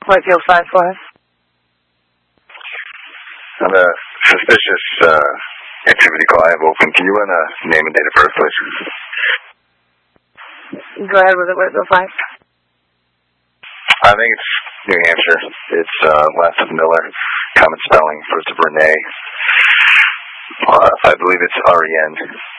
Whitefield 5-5. On a suspicious activity call I have open, can you run a name and date of birth, please? Go ahead with it, Whitefield 5. I think it's New Hampshire. It's last of Miller, common spelling, first of Renee. I believe it's REN.